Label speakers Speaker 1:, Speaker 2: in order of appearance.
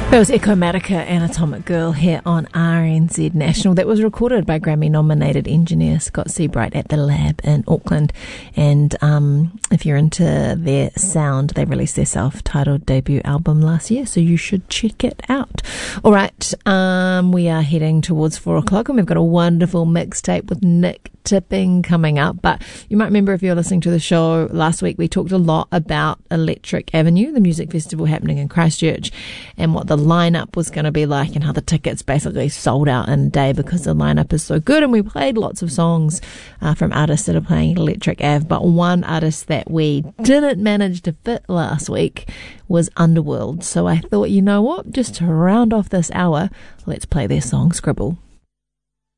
Speaker 1: That was Echomatica and Atomic Girl here on RNZ National. That was recorded by Grammy-nominated engineer Scott Seabright at The Lab in Auckland. And if you're into their sound, they released their self-titled debut album last year, so you should check it out. All right, we are heading towards 4 o'clock, and we've got a wonderful mixtape with Nick Tipping coming up. But you might remember, if you're listening to the show last week, we talked a lot about Electric Avenue, the music festival happening in Christchurch, and what the lineup was going to be like, and how the tickets basically sold out in a day because the lineup is so good. And we played lots of songs from artists that are playing Electric Ave, but one artist that we didn't manage to fit last week was Underworld. So I thought, you know what, just to round off this hour, let's play their song Scribble.